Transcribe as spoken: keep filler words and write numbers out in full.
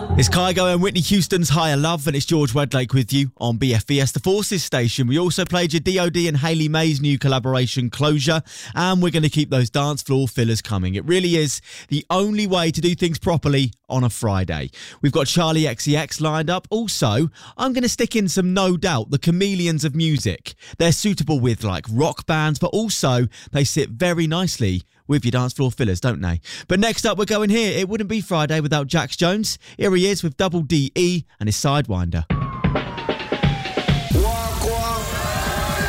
It's Kygo and Whitney Houston's Higher Love, and it's George Wedlake with you on B F B S The Forces station. We also played your D O D and Hayley May's new collaboration, Closure, and we're going to keep those dance floor fillers coming. It really is the only way to do things properly on a Friday. We've got Charlie X C X lined up. Also, I'm going to stick in some No Doubt, the chameleons of music. They're suitable with like rock bands, but also they sit very nicely with your dance floor fillers, don't they? But next up, we're going here. It wouldn't be Friday without Jax Jones. Here he is with Double D E and his Sidewinder.